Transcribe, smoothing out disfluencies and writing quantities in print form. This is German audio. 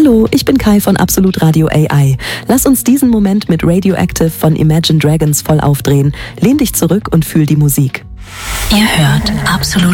Hallo, ich bin Kai von Absolut Radio AI. Lass uns diesen Moment mit Radioactive von Imagine Dragons voll aufdrehen. Lehn dich zurück und fühl die Musik. Ihr hört Absolut